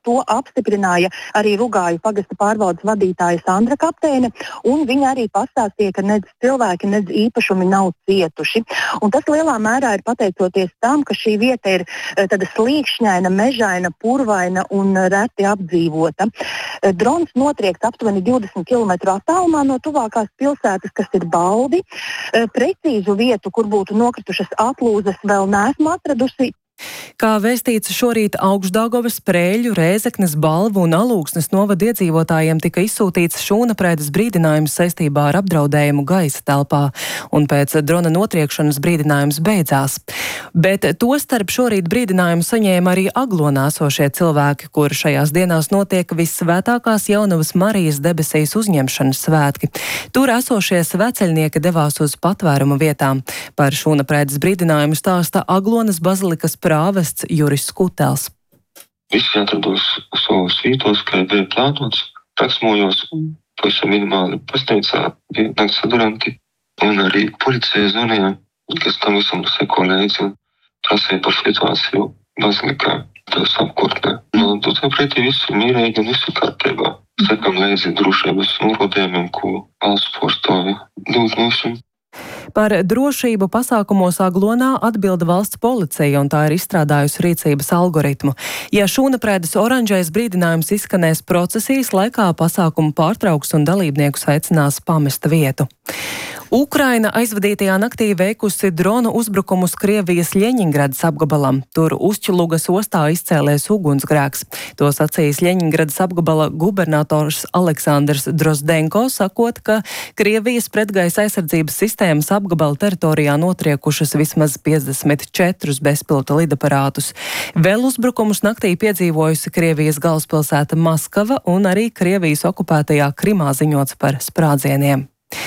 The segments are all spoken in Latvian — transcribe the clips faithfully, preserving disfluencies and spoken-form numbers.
to apstiprināja arī Rugāju pagasta pārvaldes vadītāja Sandra Kapteine, un viņa arī pastāstīja, ka nedz cilvēki, nedz īpašumi nav cietuši. Un tas lielā mērā ir pateicoties tam, ka šī vieta ir tāda slīkšņaina, mežaina, purvaina un reti apdzīvota. Drons notriekts aptuveni divdesmit kilometru attālumā no tuvākās pilsētas, kas ir Baldi. Precīzu vietu, kur būtu nokritušas atlūzas, vēl neesmu atradusi. Kā vēstīts, šorīt Augšdaugavas, Prēļu, Rēzeknes, Balvu un Alūksnes novada iedzīvotājiem tika izsūtīts šūnaprēdes brīdinājums saistībā ar apdraudējumu gaisa telpā, un pēc drona notriekšanas brīdinājums beidzās. Bet tostarp šorīt brīdinājumu saņēma arī Aglonā esošie cilvēki, kur šajās dienās notiek vissvētākās Jaunavas Marijas debesīs uzņemšanas svētki. Tur esošie sveceļnieki devās uz patvērumu vietām. Par šūnaprēdes brīdinājumu stāsta Aglonas bazilikas prāvests Juris Skutels. Visi atrados savos vietos, kā bija plānots, taksmojos un pavisam minimāli pasniedzā bija nakts saduranti un arī policija zvanīja, kas tam visam seko līdzi un prasīja par situāciju bazilikā, tās apkārtnē. Nu, tur pretī viss ir mierīgi un viss ir kārtībā. Sekam līdzi drošības norādījumiem, ko valsts pārstāvji dod mums. Par drošību pasākumos Aglonā atbilda valsts policija, un tā ir izstrādājusi rīcības algoritmu. Ja šūnaprēdes oranžais brīdinājums izskanēs procesijas laikā, pasākumu pārtrauks un dalībniekus aicinās pamest vietu. Ukraina aizvadītajā naktī veikusi dronu uzbrukumus Krievijas Ļeņingradas apgabalam. Tur Ušķulugas ostā izcēlies ugunsgrēks. To sacījis Ļeņingradas apgabala gubernators Aleksandrs Drozdenko, sakot, ka Krievijas pretgaisa aizsardzības sistēmas apgabala teritorijā notriekušas vismaz piecdesmit četrus bezpilota lidaparātus. Vēl uzbrukumus naktī piedzīvojusi Krievijas galvaspilsēta Maskava un arī Krievijas okupētajā Krimā ziņots par sprādzieniem.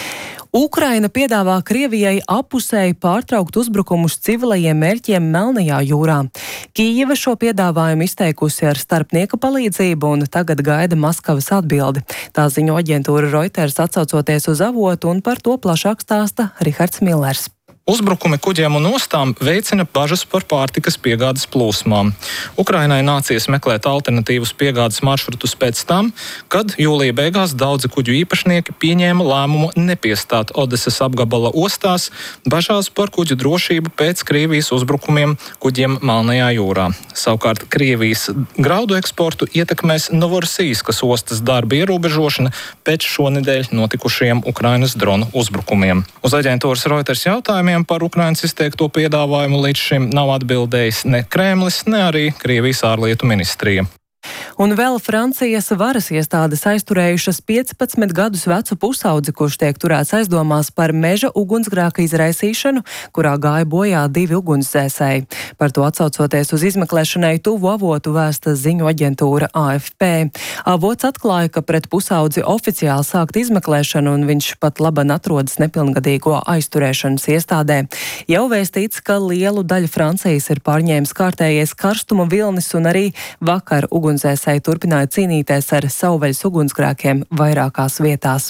Ukraina piedāvā Krievijai apusēji pārtraukt uzbrukumus civilajiem mērķiem Melnajā jūrā. Kijeva šo piedāvājumu izteikusi ar starpnieka palīdzību un tagad gaida Maskavas atbildi. Tā ziņo aģentūra Reuters atsaucoties uz avotu, un par to plašāk stāsta Rihards Millers. Uzbrukumi kuģiem un ostām veicina bažas par pārtikas piegādes plūsmām. Ukrainai nācies meklēt alternatīvus piegādes maršrutus pēc tam, kad jūlija beigās daudzi kuģu īpašnieki pieņēma lēmumu nepiestāt Odesas apgabala ostās, bažās par kuģu drošību pēc Krievijas uzbrukumiem kuģiem Melnajā jūrā. Savukārt Krievijas graudu eksportu ietekmēs Novorosijskas ostas darba ierobežošana pēc šonedēļ notikušajiem Ukrainas dronu uzbrukumiem. Uz aģentūras Reuters jautājumiem par Ukrainas izteikto piedāvājumu līdz šim nav atbildējis ne Kremlis, ne arī Krievijas ārlietu ministrija. Un vēl Francijas varas iestādes aizturējušas piecpadsmit gadus vecu pusaudzi, kurš tiek turēts aizdomās par meža ugunsgrēka izraisīšanu, kurā gāja bojā divi ugunsdzēsēji. Par to atsaucoties uz izmeklēšanai tuvu avotu vēsta ziņu aģentūra A F P. Avots atklāja, ka pret pusaudzi oficiāli sākt izmeklēšanu, un viņš pat laban atrodas nepilngadīgo aizturēšanas iestādē. Jau vēstīts, ka lielu daļu Francijas ir pārņēmis kārtējais karstuma vilnis, un arī vakar ugunsdzēsēji turpināja cīnīties ar savvaļas ugunsgrēkiem vairākās vietās.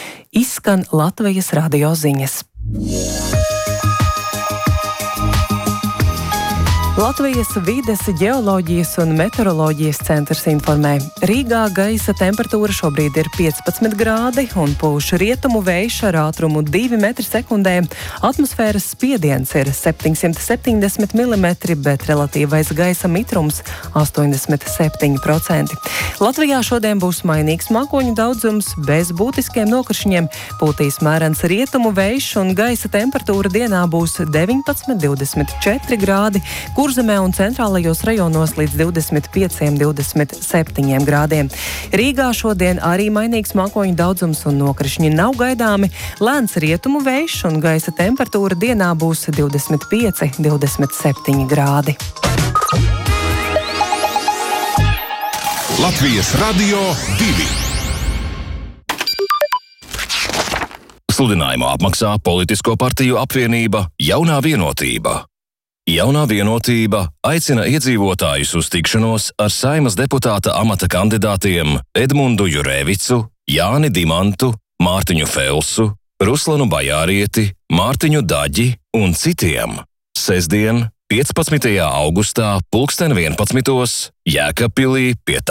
Izskan Latvijas radio ziņas. Latvijas vides, ģeoloģijas un meteoroloģijas centrs informē. Rīgā gaisa temperatūra šobrīd ir piecpadsmit grādi un pūš rietumu vējš ar ātrumu divi metri sekundē. Atmosfēras spiediens ir septiņsimt septiņdesmit milimetri, bet relatīvais gaisa mitrums astoņdesmit septiņi procenti. Latvijā šodien būs mainīgs mākoņu daudzums, bez būtiskiem nokrišņiem, pūtīs mērens rietumu vējš un gaisa temperatūra dienā būs deviņpadsmit līdz divdesmit četri grādi, Kurzemē un centrālajos rajonos līdz divdesmit pieci līdz divdesmit septiņi grādiem. Rīgā šodien arī mainīgs mākoņu daudzums un nokrišņi nav gaidāmi, lēns rietumu vējš un gaisa temperatūra dienā būs divdesmit pieci līdz divdesmit septiņi grādi. Latvijas radio divi. Sludinājumu apmaksā Politisko partiju apvienība Jaunā vienotība. Jaunā vienotība aicina iedzīvotājus uz tikšanos ar Saeimas deputāta amata kandidātiem Edmundu Jurēvicu, Jāni Dimantu, Mārtiņu Felsu, Ruslanu Bajārieti, Mārtiņu Daģi un citiem. Sestdien, piecpadsmitajā augustā, pulksten vienpadsmitos Jēkabpilī pie